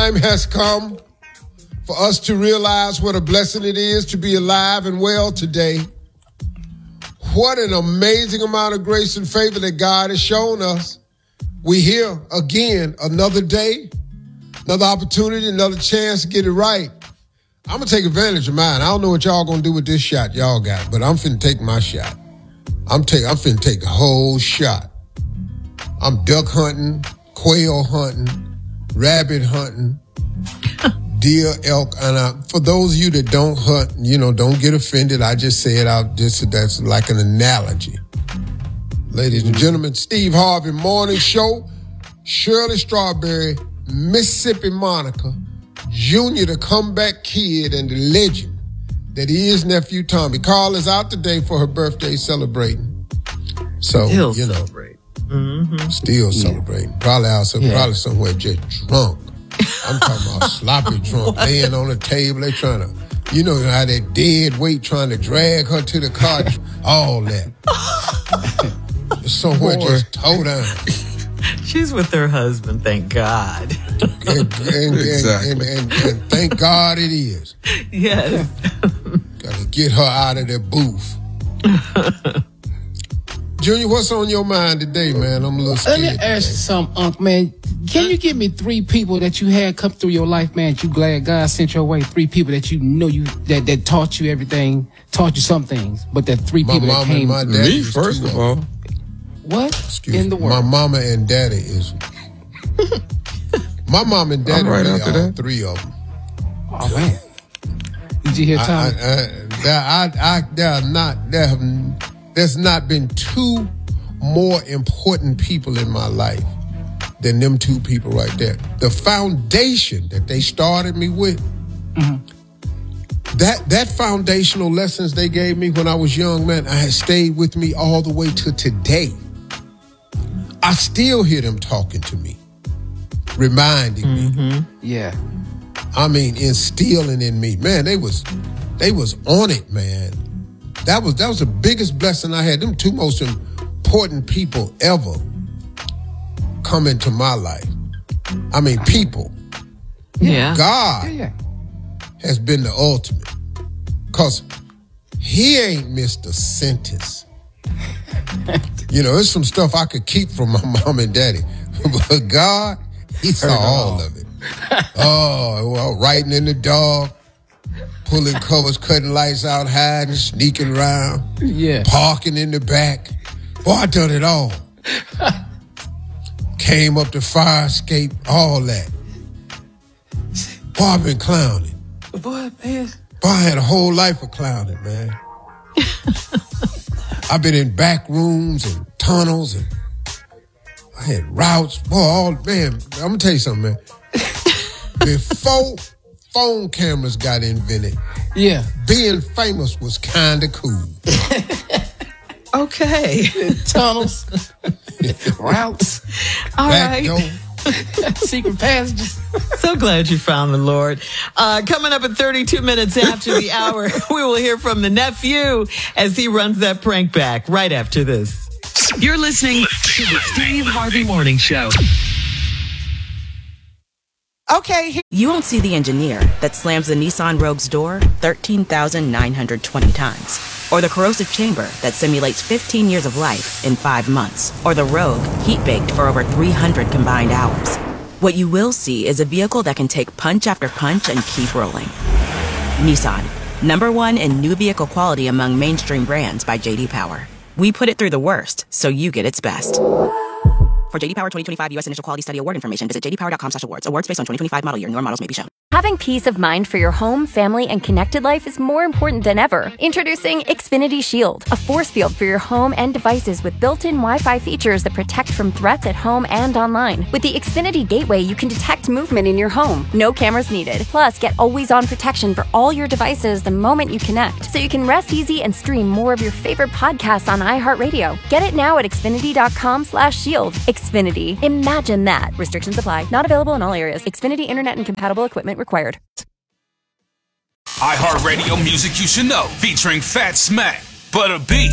time has come for us to realize what a blessing it is to be alive and well today. What an amazing amount of grace and favor that God has shown us. We here again, another day, another opportunity, another chance to get it right. I'm going to take advantage of mine. I don't know what y'all going to do with this shot y'all got, but I'm finna take my shot. I'm finna take a whole shot. I'm duck hunting, quail hunting, rabbit hunting, deer, elk. And for those of you that don't hunt, don't get offended. I just say it out. That's like an analogy. Ladies and gentlemen, Steve Harvey Morning Show, Shirley Strawberry, Mississippi Monica, Junior, the comeback kid, and the legend that he is Nephew Tommy. Carl is out today for her birthday celebrating. So, Still celebrating. Mm-hmm. Still celebrating. Probably somewhere just drunk. I'm talking about sloppy drunk, laying on the table. They trying to, how that dead weight trying to drag her to the car. All that. Somewhere just toe down. She's with her husband, thank God. And thank God it is. Yes. Gotta get her out of that booth. Junior, what's on your mind today, man? I'm a little scared. Let me ask you something, Unc, man. Can you give me 3 people that you had come through your life, man, that you glad God sent your way? 3 people that that taught you everything, taught you some things, but that 3 people that came. My daddy me, first of all. What? Excuse in the me. world? My mama and daddy is. My mom and daddy right really after all that. 3 of them. Oh, man. Did you hear Tommy? There's not been 2 more important people in my life than them 2 people right there. The foundation that they started me with, that foundational lessons they gave me when I was young, man, I had stayed with me all the way to today. I still hear them talking to me, reminding me. Yeah. I mean, instilling in me. Man, they was on it, man. That was the biggest blessing I had. Them 2 most important people ever come into my life. I mean, people. Yeah. God has been the ultimate. Because he ain't missed a sentence. There's some stuff I could keep from my mom and daddy. But God, he saw all of it. Writing in the dark, pulling covers, cutting lights out, hiding, sneaking around, parking in the back. Boy, I done it all. Came up the fire escape, all that. Boy, I've been clowning. Boy, man. Boy, I had a whole life of clowning, man. I've been in back rooms and tunnels, and I had routes. Boy, man, I'm going to tell you something, man. Before phone cameras got invented, being famous was kind of cool. Okay. Tunnels, routes, all back right. door. Secret passages. So glad you found the Lord. Coming up at 32 minutes after the hour, we will hear from the nephew as he runs that prank back right after this. You're listening to the Steve Harvey Morning Show. Okay. You won't see the engineer that slams the Nissan Rogue's door 13,920 times. Or the corrosive chamber that simulates 15 years of life in 5 months. Or the Rogue heat-baked for over 300 combined hours. What you will see is a vehicle that can take punch after punch and keep rolling. Nissan, #1 in new vehicle quality among mainstream brands by J.D. Power. We put it through the worst, so you get its best. For J.D. Power 2025 U.S. Initial Quality Study Award information, visit jdpower.com/awards. Awards based on 2025 model year. Newer models may be shown. Having peace of mind for your home, family, and connected life is more important than ever. Introducing Xfinity Shield, a force field for your home and devices with built-in Wi-Fi features that protect from threats at home and online. With the Xfinity Gateway, you can detect movement in your home. No cameras needed. Plus, get always-on protection for all your devices the moment you connect, so you can rest easy and stream more of your favorite podcasts on iHeartRadio. Get it now at Xfinity.com/shield. Xfinity. Imagine that. Restrictions apply. Not available in all areas. Xfinity Internet and compatible equipment required. iHeartRadio music you should know, featuring Fat Smack, Butter B,